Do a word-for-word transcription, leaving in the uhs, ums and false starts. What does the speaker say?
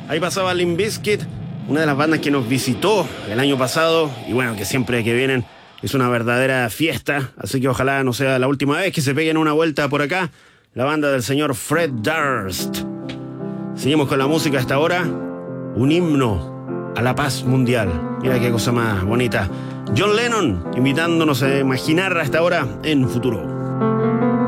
Ahí pasaba Limp Bizkit, una de las bandas que nos visitó el año pasado y bueno, que siempre que vienen es una verdadera fiesta, así que ojalá no sea la última vez que se peguen una vuelta por acá, la banda del señor Fred Durst. Seguimos con la música hasta ahora, un himno a la paz mundial. Mira qué cosa más bonita. John Lennon invitándonos a imaginar hasta ahora en Futuro.